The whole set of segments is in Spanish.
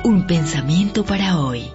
Un pensamiento para hoy.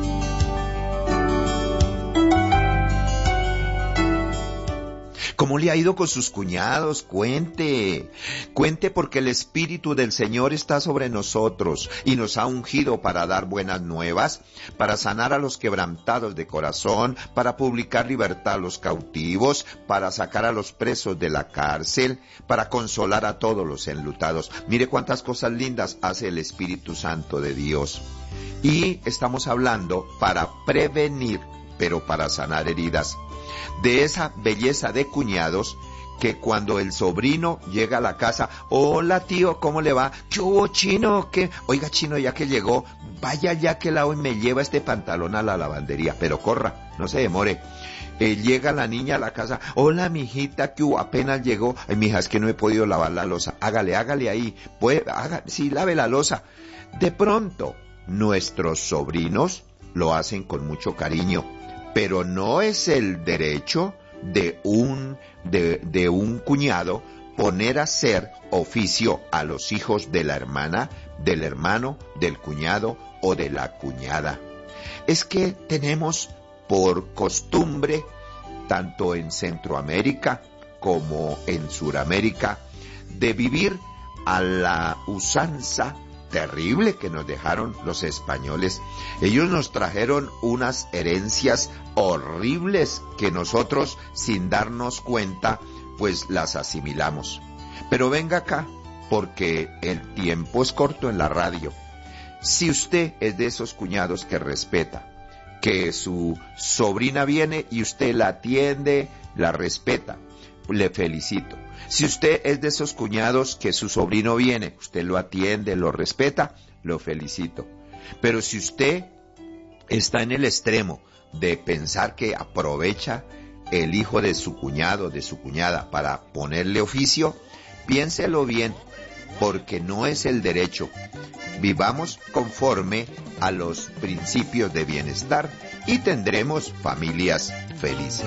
¿Cómo le ha ido con sus cuñados? Cuente porque el Espíritu del Señor está sobre nosotros y nos ha ungido para dar buenas nuevas, para sanar a los quebrantados de corazón, para publicar libertad a los cautivos, para sacar a los presos de la cárcel, para consolar a todos los enlutados. Mire cuántas cosas lindas hace el Espíritu Santo de Dios. Y estamos hablando para prevenir, pero para sanar heridas. De esa belleza de cuñados que cuando el sobrino llega a la casa, hola tío, ¿cómo le va? ¿Qué hubo, Chino? ¿Qué? Oiga, Chino, ya que llegó, vaya ya que la hoy me lleva este pantalón a la lavandería, pero corra, no se demore. Llega la niña a la casa, hola mijita, ¿qué hubo? Apenas llegó, ay mija, es que no he podido lavar la loza, hágale ahí, sí, lave la loza. De pronto, nuestros sobrinos lo hacen con mucho cariño, pero no es el derecho de un cuñado poner a hacer oficio a los hijos de la hermana, del hermano, del cuñado o de la cuñada. Es que tenemos por costumbre, tanto en Centroamérica como en Suramérica, de vivir a la usanza terrible que nos dejaron los españoles. Ellos nos trajeron unas herencias horribles que nosotros, sin darnos cuenta, pues las asimilamos. Pero venga acá, porque el tiempo es corto en la radio. Si usted es de esos cuñados que respeta, que su sobrina viene y usted la atiende, la respeta, le felicito. Si usted es de esos cuñados que su sobrino viene, usted lo atiende, lo respeta, lo felicito. Pero si usted está en el extremo de pensar que aprovecha el hijo de su cuñado, de su cuñada, para ponerle oficio, piénselo bien, porque no es el derecho. Vivamos conforme a los principios de bienestar y tendremos familias felices.